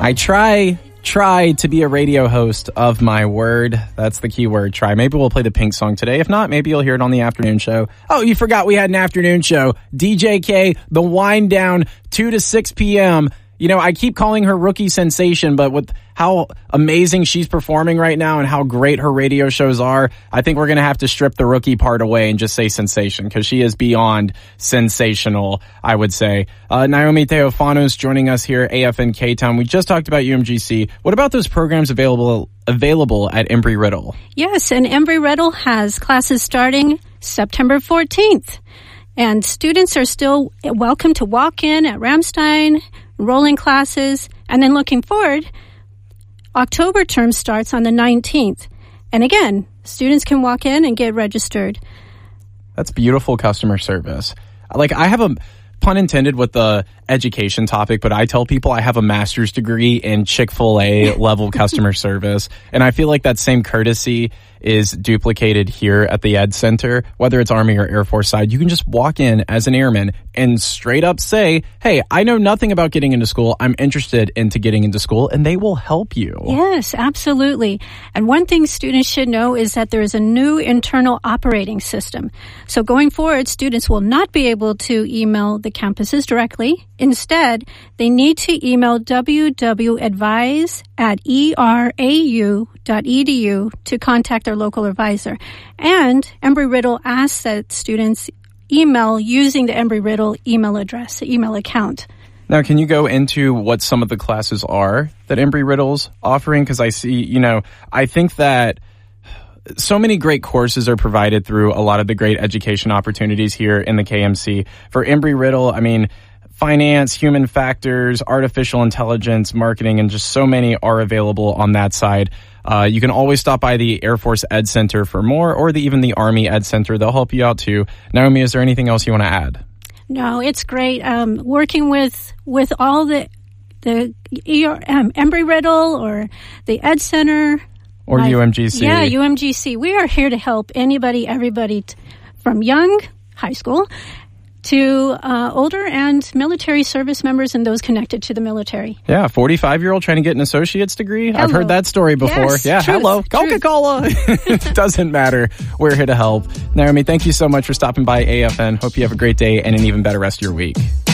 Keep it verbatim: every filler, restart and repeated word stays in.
I try, try to be a radio host of my word. That's the key word, try. Maybe we'll play the Pink song today. If not, maybe you'll hear it on the afternoon show. Oh, you forgot we had an afternoon show. D J K, the wind down, two to six p.m. You know, I keep calling her rookie sensation, but with how amazing she's performing right now and how great her radio shows are, I think we're going to have to strip the rookie part away and just say sensation, because she is beyond sensational, I would say. Uh, Naomi Theophanos joining us here, A F N K-Town. We just talked about U M G C. What about those programs available available at Embry-Riddle? Yes, and Embry-Riddle has classes starting September fourteenth. And students are still welcome to walk in at Ramstein, enrolling classes, and then looking forward, October term starts on the nineteenth. And again, students can walk in and get registered. That's beautiful customer service. Like, I have a, pun intended with the education topic, but I tell people I have a master's degree in Chick-fil-A level customer service. And I feel like that same courtesy is duplicated here at the Ed Center, whether it's Army or Air Force side. You can just walk in as an airman and straight up say, hey, I know nothing about getting into school. I'm interested into getting into school, and they will help you. Yes, absolutely. And one thing students should know is that there is a new internal operating system. So going forward, students will not be able to email the campuses directly. Instead, they need to email w w advise at e r a u dot e d u to contact their local advisor. And Embry-Riddle asks that students email using the Embry-Riddle email address, email account. Now, can you go into what some of the classes are that Embry-Riddle's offering? Because I see, you know, I think that so many great courses are provided through a lot of the great education opportunities here in the K M C. For Embry-Riddle, I mean, finance, human factors, artificial intelligence, marketing, and just so many are available on that side. Uh, you can always stop by the Air Force Ed Center for more, or the, even the Army Ed Center. They'll help you out too. Naomi, is there anything else you want to add? No, it's great. Um, working with with all the the um, Embry-Riddle or the Ed Center. Or uh, U M G C. Yeah, U M G C. We are here to help anybody, everybody t- from young, high school, to uh, older and military service members and those connected to the military. Yeah, forty-five-year-old trying to get an associate's degree. Hello. I've heard that story before. Yes, yeah, truth, hello, truth. Coca-Cola. Doesn't matter. We're here to help. Naomi, thank you so much for stopping by A F N. Hope you have a great day and an even better rest of your week.